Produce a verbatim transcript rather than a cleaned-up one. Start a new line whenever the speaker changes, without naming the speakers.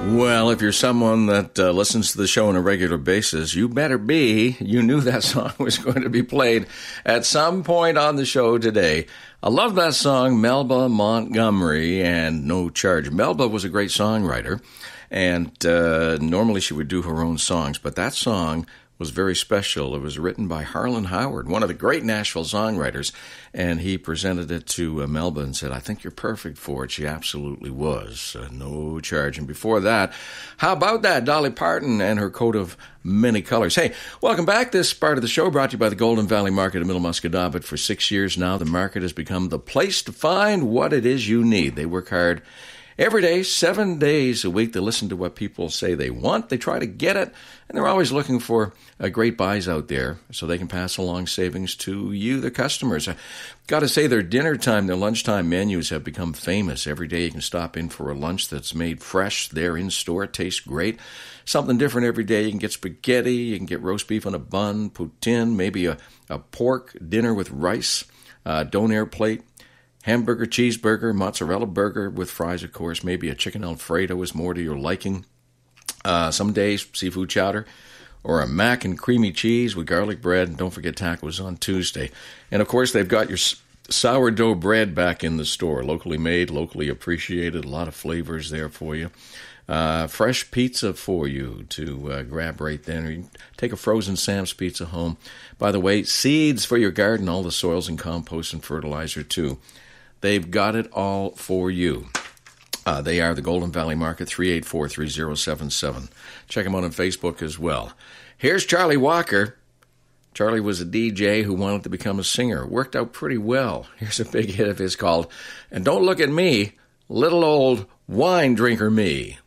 Well, if you're someone that uh, listens to the show on a regular basis, you better be. You knew that song was going to be played at some point on the show today. I love that song, Melba Montgomery, and No Charge. Melba was a great songwriter, and uh, normally she would do her own songs, but that song was very special. It was written by Harlan Howard, one of the great Nashville songwriters, and he presented it to uh, Melba and said, I think you're perfect for it. She absolutely was. Uh, no charge. And before that, how about that? Dolly Parton and her coat of many colors. Hey, welcome back. This part of the show brought to you by the Golden Valley Market in Middle Musquodoboit. For six years now, the market has become the place to find what it is you need. They work hard every day, seven days a week. They listen to what people say they want. They try to get it, and they're always looking for uh, great buys out there so they can pass along savings to you, the customers. I got to say, their dinner time, their lunchtime menus have become famous. Every day you can stop in for a lunch that's made fresh there in store. It tastes great. Something different every day. You can get spaghetti, you can get roast beef on a bun, poutine, maybe a, a pork dinner with rice, uh, donair plate, hamburger, cheeseburger, mozzarella burger with fries, of course. Maybe a chicken Alfredo is more to your liking. Uh, some days, seafood chowder or a mac and creamy cheese with garlic bread. And don't forget tacos on Tuesday. And, of course, they've got your sourdough bread back in the store. Locally made, locally appreciated. A lot of flavors there for you. Uh, fresh pizza for you to uh, grab right then. Or you can take a frozen Sam's Pizza home. By the way, seeds for your garden, all the soils and compost and fertilizer, too. They've got it all for you. Uh, they are the Golden Valley Market, three eight four, three zero seven seven. Check them out on Facebook as well. Here's Charlie Walker. Charlie was a D J who wanted to become a singer. Worked out pretty well. Here's a big hit of his called, And Don't Look at Me, Little Old Wine Drinker Me.